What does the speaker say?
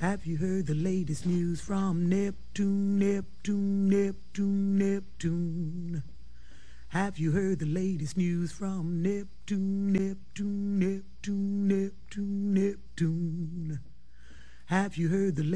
Have you heard the latest news from Neptune, Neptune, Neptune, Neptune? Have you heard the latest news from Neptune, Neptune, Neptune, Neptune, Neptune? Have you heard the